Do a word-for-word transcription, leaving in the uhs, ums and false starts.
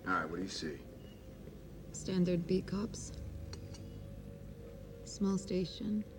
All right, what do you see? Standard beat cops. Small station.